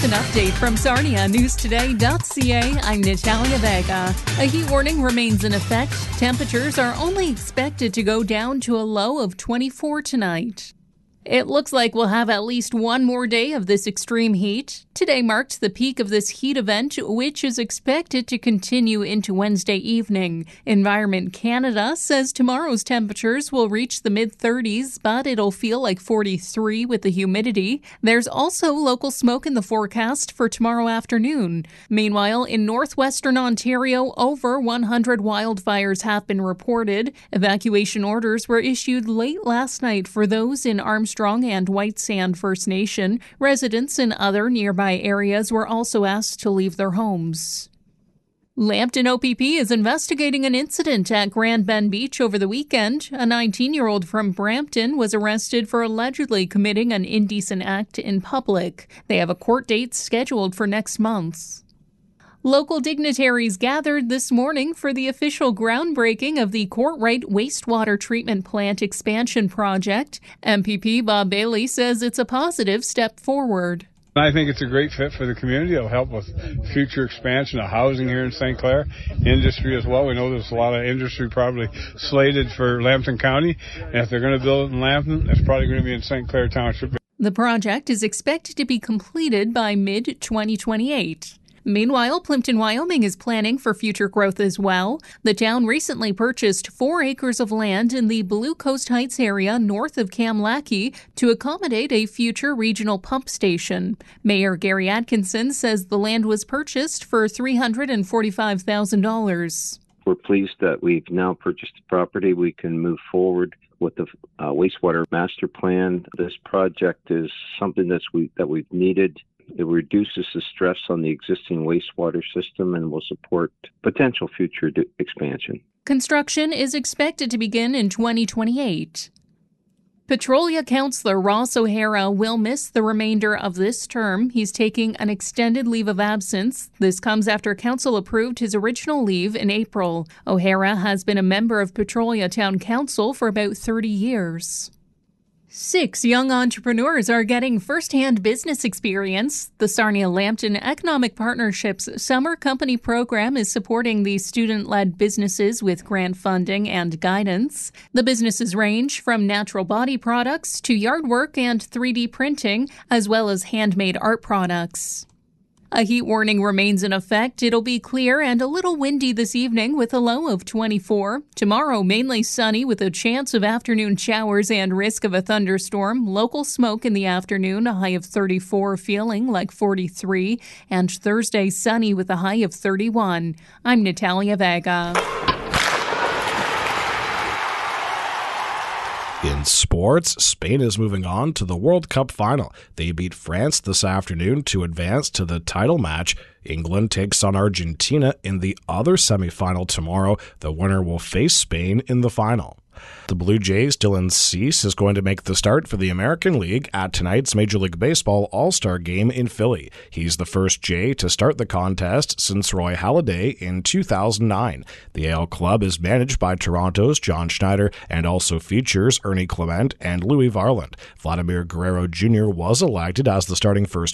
an update from SarniaNewsToday.ca. I'm Natalia Vega. A heat warning remains in effect. Temperatures are only expected to go down to a low of 24 tonight. It looks like we'll have at least one more day of this extreme heat. Today marked the peak of this heat event, which is expected to continue into Wednesday evening. Environment Canada says tomorrow's temperatures will reach the mid-30s, but it'll feel like 43 with the humidity. There's also local smoke in the forecast for tomorrow afternoon. Meanwhile, in northwestern Ontario, over 100 wildfires have been reported. Evacuation orders were issued late last night for those in Armstrong and White Sand First Nation. Residents in other nearby areas were also asked to leave their homes. Lambton OPP is investigating an incident at Grand Bend Beach over the weekend. A 19-year-old from Brampton was arrested for allegedly committing an indecent act in public. They have a court date scheduled for next month. Local dignitaries gathered this morning for the official groundbreaking of the Courtright Wastewater Treatment Plant expansion project. MPP Bob Bailey says it's a positive step forward. I think it's a great fit for the community. It'll help with future expansion of housing here in St. Clair, industry as well. We know there's a lot of industry probably slated for Lambton County, and if they're going to build it in Lambton, it's probably going to be in St. Clair Township. The project is expected to be completed by mid-2028. Meanwhile, Plimpton, Wyoming is planning for future growth as well. The town recently purchased 4 acres of land in the Blue Coast Heights area north of Kamlaki to accommodate a future regional pump station. Mayor Gary Atkinson says the land was purchased for $345,000. We're pleased that we've now purchased the property. We can move forward with the wastewater master plan. This project is something that we've needed. It reduces the stress on the existing wastewater system and will support potential future expansion. Construction is expected to begin in 2028. Petrolia Councillor Ross O'Hara will miss the remainder of this term. He's taking an extended leave of absence. This comes after Council approved his original leave in April. O'Hara has been a member of Petrolia Town Council for about 30 years. 6 young entrepreneurs are getting first-hand business experience. The Sarnia-Lambton Economic Partnerships Summer Company Program is supporting these student-led businesses with grant funding and guidance. The businesses range from natural body products to yard work and 3D printing, as well as handmade art products. A heat warning remains in effect. It'll be clear and a little windy this evening with a low of 24. Tomorrow, mainly sunny with a chance of afternoon showers and risk of a thunderstorm. Local smoke in the afternoon, a high of 34, feeling like 43. And Thursday, sunny with a high of 31. I'm Natalia Vega. In sports, Spain is moving on to the World Cup final. They beat France this afternoon to advance to the title match. England takes on Argentina in the other semifinal tomorrow. The winner will face Spain in the final. The Blue Jays' Dylan Cease is going to make the start for the American League at tonight's Major League Baseball All-Star Game in Philly. He's the first Jay to start the contest since Roy Halladay in 2009. The AL club is managed by Toronto's John Schneider and also features Ernie Clement and Louis Varland. Vladimir Guerrero Jr. was elected as the starting first